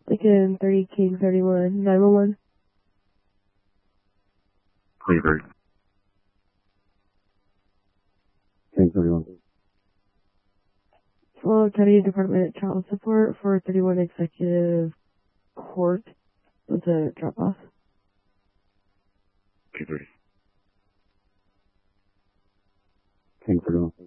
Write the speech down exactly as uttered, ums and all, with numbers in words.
Lincoln thirty, King thirty-one, nine one one. Cleveland. King thirty-one. Hello, County Department of Child Support for thirty-one Executive Court. With a drop-off. King thirty. King thirty-one.